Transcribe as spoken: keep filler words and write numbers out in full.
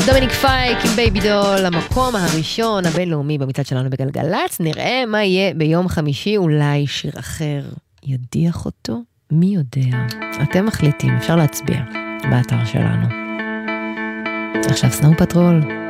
דומיניק פייק עם בייבי דול, המקום הראשון הבינלאומי במצעד שלנו בגלגלץ. נראה מה יהיה ביום חמישי, אולי שיר אחר ידיח אותו, מי יודע. אתם מחליטים, אפשר להצביע באתר שלנו. עכשיו סנאו פטרול.